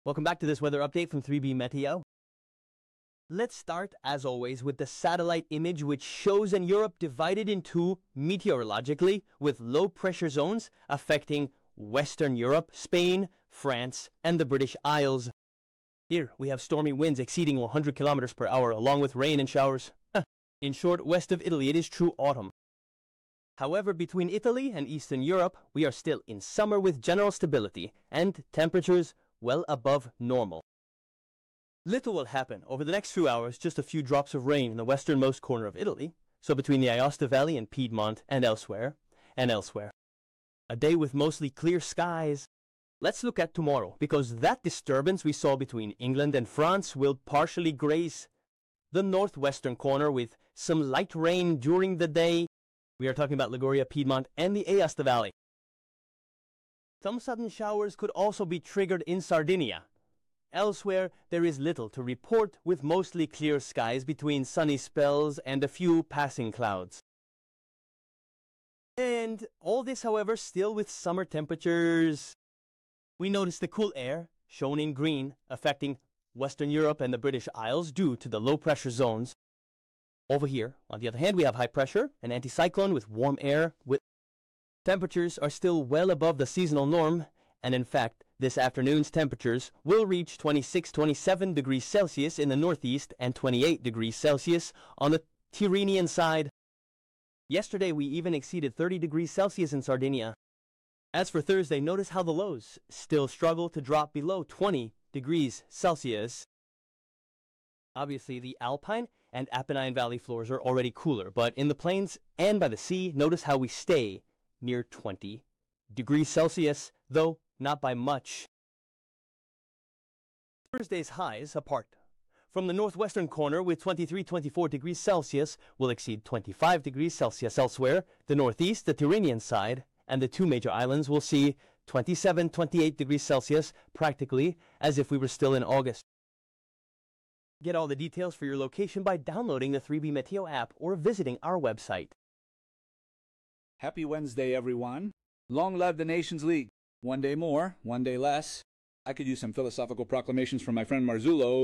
Welcome back to this weather update from 3B Meteo. Let's start, as always, with the satellite image which shows in Europe divided in two meteorologically, with low pressure zones affecting Western Europe, Spain, France, and the British Isles. Here, we have stormy winds exceeding 100 kilometers per hour, along with rain and showers. In short, west of Italy, it is true autumn. However, between Italy and Eastern Europe, we are still in summer with general stability and temperatures well above normal. Little will happen over the next few hours, just a few drops of rain in the westernmost corner of Italy, so between the Aosta Valley and Piedmont and elsewhere. A day with mostly clear skies. Let's look at tomorrow, because that disturbance we saw between England and France will partially graze the northwestern corner with some light rain during the day. We are talking about Liguria, Piedmont, and the Aosta Valley. Some sudden showers could also be triggered in Sardinia. Elsewhere, there is little to report, with mostly clear skies between sunny spells and a few passing clouds. And all this, however, still with summer temperatures. We notice the cool air, shown in green, affecting Western Europe and the British Isles due to the low pressure zones. Over here, on the other hand, we have high pressure, an anticyclone with warm air. Temperatures are still well above the seasonal norm, and in fact, this afternoon's temperatures will reach 26-27 degrees Celsius in the northeast and 28 degrees Celsius on the Tyrrhenian side. Yesterday, we even exceeded 30 degrees Celsius in Sardinia. As for Thursday, notice how the lows still struggle to drop below 20 degrees Celsius. Obviously, the Alpine and Apennine Valley floors are already cooler, but in the plains and by the sea, notice how we stay near 20 degrees Celsius, though not by much. Thursday's highs apart. From the northwestern corner with 23-24 degrees Celsius will exceed 25 degrees Celsius elsewhere. The northeast, the Tyrrhenian side, and the two major islands will see 27-28 degrees Celsius, practically as if we were still in August. Get all the details for your location by downloading the 3B Meteo app or visiting our website. Happy Wednesday, everyone. Long live the Nations League. One day more, one day less. I could use some philosophical proclamations from my friend Marzullo.